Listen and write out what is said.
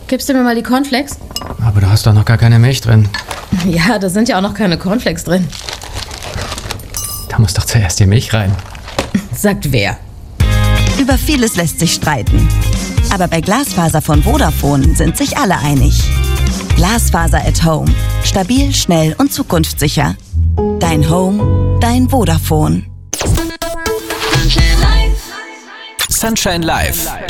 Gibst du mir mal die Cornflakes? Aber da hast doch noch gar keine Milch drin. Ja, da sind ja auch noch keine Cornflakes drin. Da muss doch zuerst die Milch rein. Sagt wer? Über vieles lässt sich streiten. Aber bei Glasfaser von Vodafone sind sich alle einig. Glasfaser at Home. Stabil, schnell und zukunftssicher. Dein Home, dein Vodafone. Sunshine Live.